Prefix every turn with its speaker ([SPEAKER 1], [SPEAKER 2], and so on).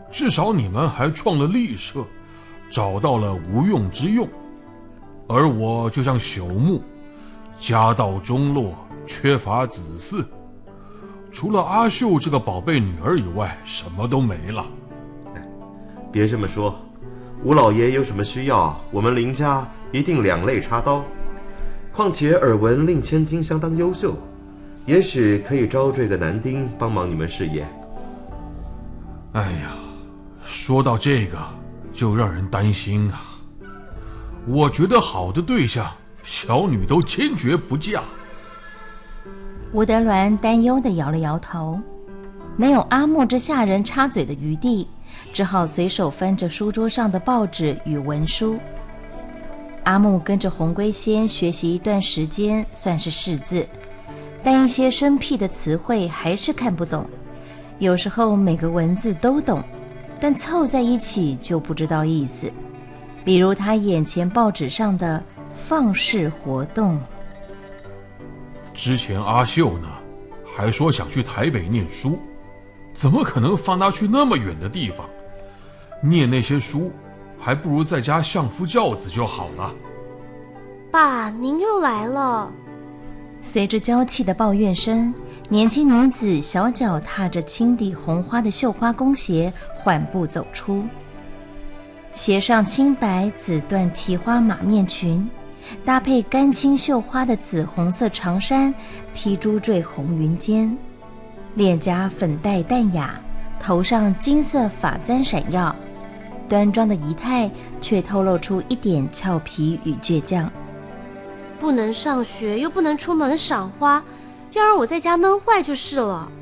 [SPEAKER 1] 至少你们还创了立社，找到了无用之用。而我就像朽木，家道中落，缺乏子嗣，除了阿秀这个宝贝女儿以外，什么都没了。
[SPEAKER 2] 别这么说，吴老爷有什么需要，我们林家一定两肋插刀。况且耳闻令千金相当优秀，也许可以招赘个男丁帮忙你们事业。
[SPEAKER 1] 哎呀，说到这个就让人担心啊。我觉得好的对象，小女都坚决不嫁。
[SPEAKER 3] 吴德銮担忧地摇了摇头，没有阿木这下人插嘴的余地，只好随手翻着书桌上的报纸与文书。阿木跟着洪龟仙学习一段时间，算是识字，但一些生僻的词汇还是看不懂。有时候每个文字都懂，但凑在一起就不知道意思。比如他眼前报纸上的放式活动。
[SPEAKER 1] 之前阿秀呢，还说想去台北念书，怎么可能放他去那么远的地方？念那些书，还不如在家相夫教子就好了。
[SPEAKER 4] 爸，您又来了。
[SPEAKER 3] 随着娇气的抱怨声，年轻女子小脚踏着青底红花的绣花弓鞋缓步走出，鞋上青白紫缎提花马面裙，搭配干青绣花的紫红色长衫，披珠坠红云肩，脸颊粉黛淡雅，头上金色发簪闪耀，端庄的仪态却透露出一点俏皮与倔强。
[SPEAKER 4] 不能上学又不能出门赏花，要让我在家闷坏就是了。